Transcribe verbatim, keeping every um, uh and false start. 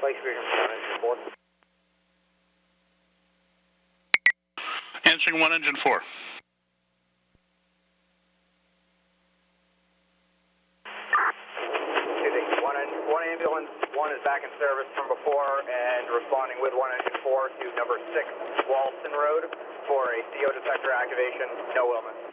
Lake Street, one engine four. Answering one engine four. One, one ambulance, one is back in service from before and responding with one engine four to number six Walston Road for a C O detector activation, no illness.